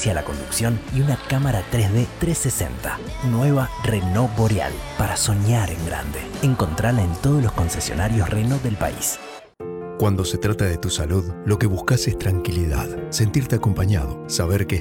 asistencia a la conducción y una cámara 3D 360. Nueva Renault Boreal, para soñar en grande. Encontrala en todos los concesionarios Renault del país. Cuando se trata de tu salud, lo que buscas es tranquilidad, sentirte acompañado, saber que